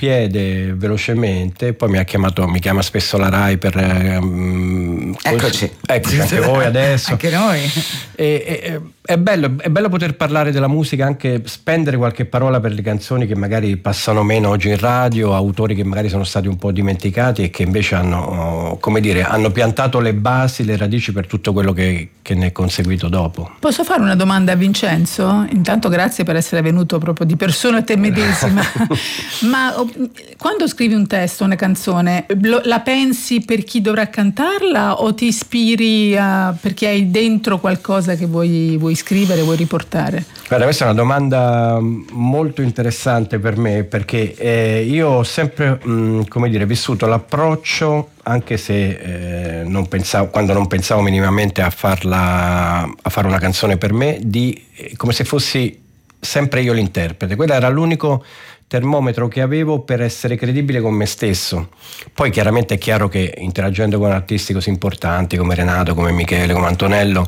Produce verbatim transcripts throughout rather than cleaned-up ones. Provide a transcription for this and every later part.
piede velocemente, poi mi ha chiamato, mi chiama spesso la Rai per um, eccoci eccoci anche voi adesso, anche noi. E, e, è bello, è bello poter parlare della musica, anche spendere qualche parola per le canzoni che magari passano meno oggi in radio, autori che magari sono stati un po' dimenticati e che invece hanno, come dire, hanno piantato le basi, le radici per tutto quello che, che ne è conseguito dopo. Posso fare una domanda a Vincenzo? Intanto grazie per essere venuto proprio di persona a te medesima. Ma quando scrivi un testo, una canzone, la pensi per chi dovrà cantarla o ti ispiri a, perché hai dentro qualcosa che vuoi, vuoi scrivere, vuoi riportare? Guarda, questa è una domanda molto interessante per me, perché eh, io ho sempre mh, come dire, vissuto l'approccio, anche se eh, non pensavo, quando non pensavo minimamente a farla, a fare una canzone per me, di eh, come se fossi sempre io l'interprete. Quello era l'unico termometro che avevo per essere credibile con me stesso. Poi chiaramente è chiaro che interagendo con artisti così importanti come Renato, come Michele, come Antonello,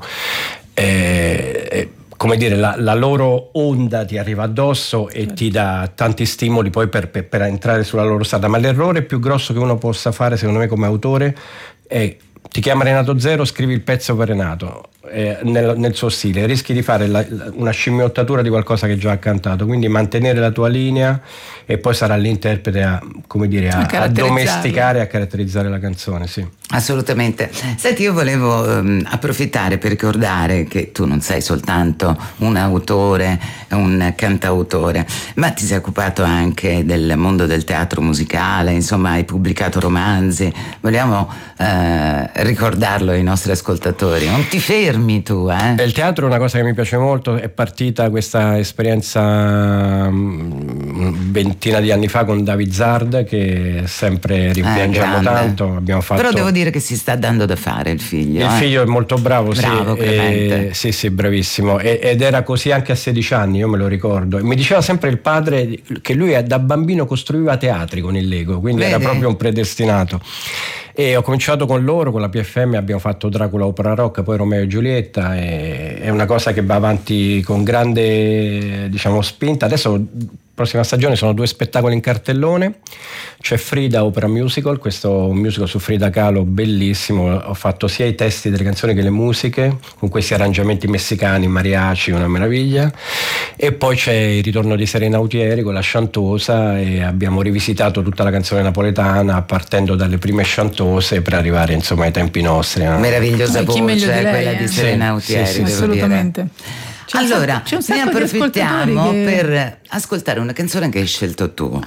eh, eh, come dire, la, la loro onda ti arriva addosso e certo. ti dà tanti stimoli poi per, per, per entrare sulla loro strada. Ma l'errore più grosso che uno possa fare, secondo me, come autore è: ti chiama Renato Zero, scrivi il pezzo per Renato eh, nel, nel suo stile, rischi di fare la, una scimmiottatura di qualcosa che già ha cantato, quindi mantenere la tua linea e poi sarà l'interprete a, come dire, a, a domesticare, a caratterizzare la canzone. Sì. Assolutamente. Senti, io volevo um, approfittare per ricordare che tu non sei soltanto un autore, un cantautore, ma ti sei occupato anche del mondo del teatro musicale, insomma hai pubblicato romanzi. Vogliamo uh, ricordarlo ai nostri ascoltatori. Non ti fermi tu, eh? Il teatro è una cosa che mi piace molto, è partita questa esperienza um, ventina di anni fa con David Zard, che sempre rimpiangiamo eh, tanto. Abbiamo fatto... Però devo dire che si sta dando da fare il figlio. Il eh? figlio è molto bravo, bravo sì, e, sì, sì, bravissimo. E, ed era così anche a sedici anni, io me lo ricordo. E mi diceva sempre il padre che lui da bambino costruiva teatri con il Lego, quindi Vede? era proprio un predestinato. E ho cominciato con loro, con la P F M, abbiamo fatto Dracula Opera Rock, poi Romeo e Giulietta, e è una cosa che va avanti con grande, diciamo, spinta. Adesso prossima stagione sono due spettacoli in cartellone, c'è Frida Opera Musical, questo musical su Frida Kahlo bellissimo, ho fatto sia i testi delle canzoni che le musiche con questi arrangiamenti messicani, mariachi, una meraviglia. E poi c'è il ritorno di Serena Autieri con la Chantosa, e abbiamo rivisitato tutta la canzone napoletana partendo dalle prime chantose per arrivare insomma ai tempi nostri. No? Meravigliosa voce quella lei, di eh? Serena Autieri, sì, sì, devo assolutamente dire. C'è allora, un sacco, ne approfittiamo che... per ascoltare una canzone che hai scelto tu.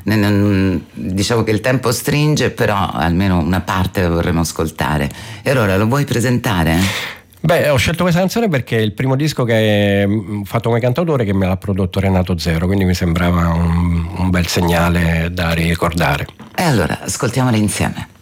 Diciamo che il tempo stringe, però almeno una parte la vorremmo ascoltare. E allora, lo vuoi presentare? Beh, ho scelto questa canzone perché è il primo disco che ho fatto come cantautore che me l'ha prodotto Renato Zero, quindi mi sembrava un, un bel segnale da ricordare. E allora, ascoltiamola insieme.